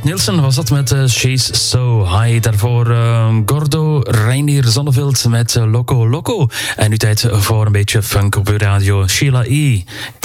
Nielsen was dat met She's So High. Daarvoor Gordo, Reinier Zonneveld met Loco Loco. En nu tijd voor een beetje funk op uw radio. Sheila E.